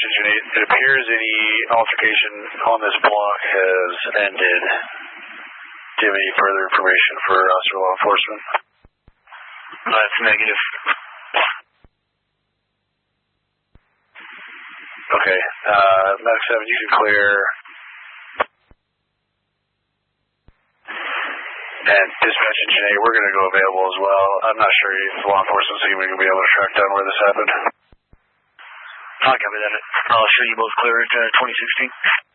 Engine 8, it appears any altercation on this block has ended. Do you have any further information for us or law enforcement? That's negative. Okay. Medic 7, you can clear. And dispatch Engine 8, we're going to go available as well. I'm not sure if law enforcement's even going to be able to track down where this happened. I'll copy that. I'll show you both clear at 2016.